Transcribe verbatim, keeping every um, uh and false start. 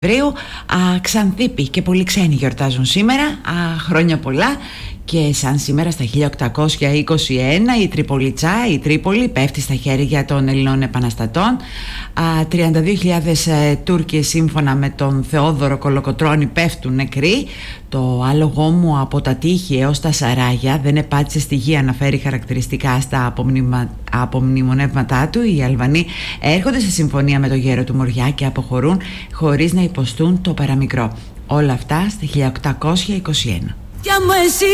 Α, Ξανθίπη και πολλοί ξένοι γιορτάζουν σήμερα. Α, χρόνια πολλά. Και σαν σήμερα στα χίλια οκτακόσια είκοσι ένα η Τριπολιτσά, η Τρίπολη, πέφτει στα χέρια των Ελληνών επαναστατών. Α, τριάντα δύο χιλιάδες ε, Τούρκοι σύμφωνα με τον Θεόδωρο Κολοκοτρώνη πέφτουν νεκροί. Το άλογό μου από τα τείχη έως τα σαράγια δεν επάτησε στη γη, αναφέρει χαρακτηριστικά στα απομνημα... απομνημονεύματά του. Οι Αλβανοί έρχονται σε συμφωνία με το γέρο του Μοριά και αποχωρούν χωρίς να υποστούν το παραμικρό. Όλα αυτά στα χίλια οκτακόσια είκοσι ένα.